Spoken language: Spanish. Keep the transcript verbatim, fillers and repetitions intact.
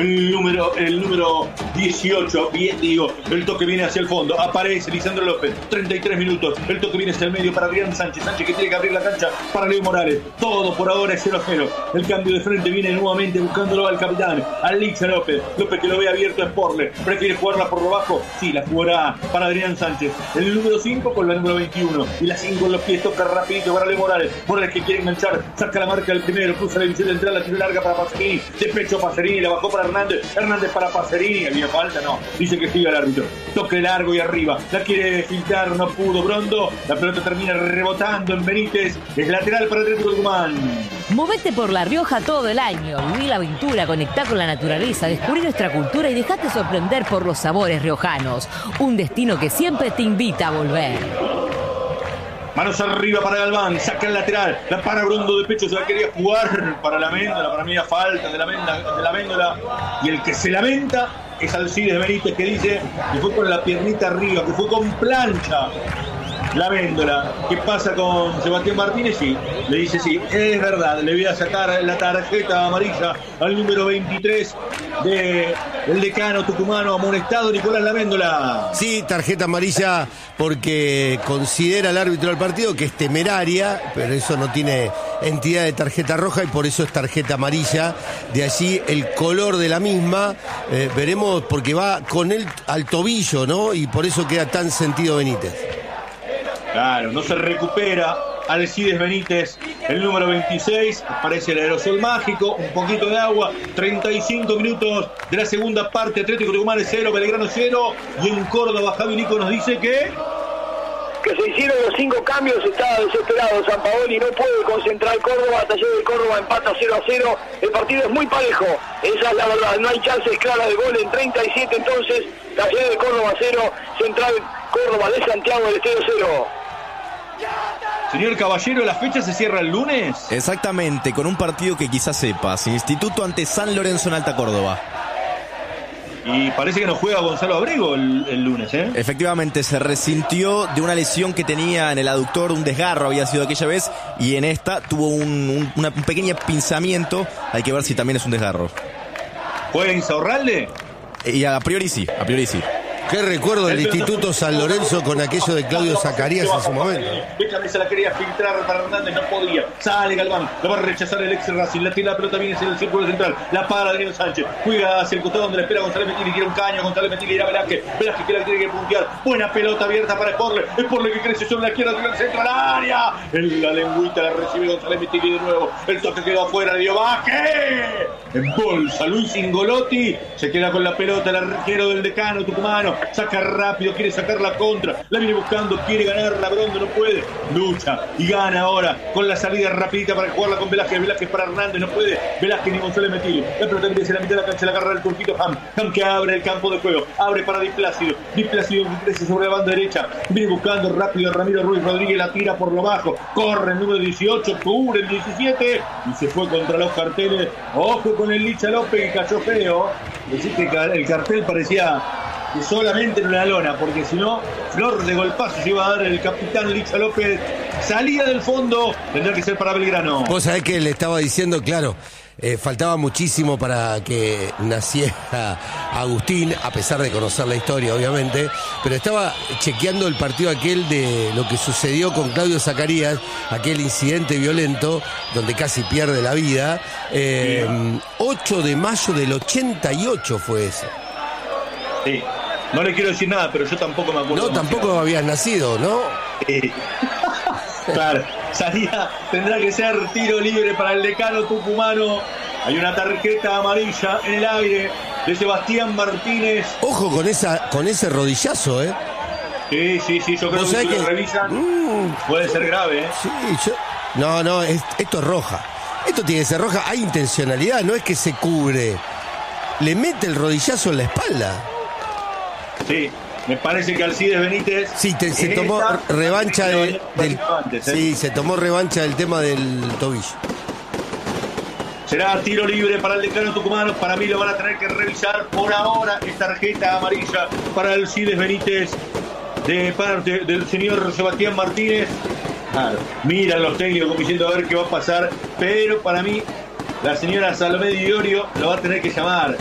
el número, el número dieciocho, bien digo, el toque viene hacia el fondo, aparece Lisandro López, treinta y tres minutos, el toque viene hacia el medio para Adrián Sánchez, Sánchez que tiene que abrir la cancha para Leo Morales, todo por ahora es cero a cero, el cambio de frente viene nuevamente buscándolo al capitán, al Licha López, López que lo ve abierto en Porle, prefiere jugarla por lo bajo, sí, la jugará para Adrián Sánchez, el número cinco con la número veintiuno, y la cinco en los pies, toca rapidito para Leo Morales, Morales que quiere enganchar, saca la marca del primero, cruza la división central, la tira larga para Pacerini, de pecho Pacerini, la bajó para Hernández, Hernández para Pacerini, había falta, no, dice que siga el árbitro, toque largo y arriba, la quiere filtrar, no pudo, Brondo, la pelota termina rebotando en Benítez, es lateral para Atlético Tucumán. Movete por La Rioja todo el año, viví la aventura, conectá con la naturaleza, descubrí nuestra cultura y dejate sorprender por los sabores riojanos, un destino que siempre te invita a volver. Manos arriba para Galván, saca el lateral, la para Brondo de pecho, se la quería jugar para la Méndola, para mí la falta de la, Méndola, de la Méndola, y el que se lamenta es Alcides Benítez, que dice que fue con la piernita arriba, que fue con plancha. La Méndola, ¿qué pasa con Sebastián Martínez? Sí, le dice sí, es verdad, le voy a sacar la tarjeta amarilla al número veintitrés de el decano tucumano amonestado Nicolás La Méndola. Sí, tarjeta amarilla porque considera el árbitro del partido que es temeraria, pero eso no tiene entidad de tarjeta roja y por eso es tarjeta amarilla. De allí el color de la misma, eh, veremos porque va con él al tobillo, ¿no? Y por eso queda tan sentido Benítez. Claro, no se recupera Alcides Benítez, el número veintiséis, aparece el aerosol mágico, un poquito de agua, treinta y cinco minutos de la segunda parte, Atlético Tucumán cero, Belgrano cero, y en Córdoba Javi Nico nos dice que... que se hicieron los cinco cambios, está desesperado Sampaoli, no puede concentrar Córdoba, Taller de Córdoba empata cero a cero, el partido es muy parejo, esa es la verdad, no hay chances claras de gol en treinta y siete entonces, Taller de Córdoba cero, Central Córdoba de Santiago del Estero cero. Señor Caballero, ¿la fecha se cierra el lunes? Exactamente, con un partido que quizás sepas, Instituto ante San Lorenzo en Alta Córdoba. Y parece que no juega Gonzalo Abrego el, el lunes, ¿eh? Efectivamente, se resintió de una lesión que tenía en el aductor, un desgarro había sido aquella vez, y en esta tuvo un, un, una, un pequeño pinzamiento, hay que ver si también es un desgarro. ¿Juega Insaurralde? Y a priori sí, a priori sí. Qué recuerdo del Instituto San Lorenzo con aquello de Claudio Zacarías en su momento. Bécame se la quería filtrar para Hernández, no podía. Sale Galván, lo va a rechazar el ex Racing. La tira la pelota, viene hacia el círculo central. La para Adrián Sánchez. Juega hacia el costado donde le espera González Metini. Quiere un caño. González Metini irá a Velázquez. Velázquez que la tiene que puntear. Buena pelota abierta para Sporle. Sporle que crece sobre la izquierda, tira el centro al área. El, la lengüita la recibe González Metini de nuevo. El toque quedó afuera, le dio Vázquez. En bolsa Luis Ingolotti. Se queda con la pelota el arquero del decano tucumano. Saca rápido. Quiere sacar la contra, la viene buscando, quiere ganar la Brondo, no puede, lucha y gana ahora con la salida rapidita para jugarla con Velázquez, Velázquez para Hernández, no puede, Velázquez ni González Metili, la pelota empieza a la mitad de la cancha, la agarra el turquito Ham, Ham que abre el campo de juego, abre para Di Plácido, Di Plácido que crece sobre la banda derecha, viene buscando rápido Ramiro Ruiz Rodríguez, la tira por lo bajo, corre el número dieciocho, cubre el diecisiete y se fue contra los carteles, ojo con el Licha López que cayó feo, decir que el cartel parecía que solamente en la lona, porque si no, flor de golpazo se iba a dar el capitán Licha López. Salida del fondo, tendrá que ser para Belgrano. Vos sabés que le estaba diciendo, claro, eh, faltaba muchísimo para que naciera Agustín, a pesar de conocer la historia, obviamente, pero estaba chequeando el partido aquel de lo que sucedió con Claudio Zacarías, aquel incidente violento, donde casi pierde la vida. Eh, sí. ocho de mayo del ochenta y ocho fue eso. Sí. No le quiero decir nada, pero yo tampoco me acuerdo. No, tampoco habías nacido, ¿no? Sí. Claro, salida, tendrá que ser tiro libre para el decano tucumano. Hay una tarjeta amarilla en el aire de Sebastián Martínez. Ojo con esa, con ese rodillazo, ¿eh? Sí, sí, sí, yo creo que si que... lo revisan mm, puede ser grave, ¿eh? Sí, yo... No, no, es, esto es roja. Esto tiene que ser roja, hay intencionalidad, no es que se cubre. Le mete el rodillazo en la espalda. Sí, me parece que Alcides Benítez... Sí, te, se tomó revancha de, del... Antes, ¿eh? Sí, se tomó revancha del tema del tobillo. Será tiro libre para el decano tucumano. Para mí lo van a tener que revisar. Por ahora es tarjeta amarilla para Alcides Benítez de parte del señor Sebastián Martínez. Claro, miran los técnicos como diciendo a ver qué va a pasar. Pero para mí la señora Salomé Di Iorio lo va a tener que llamar.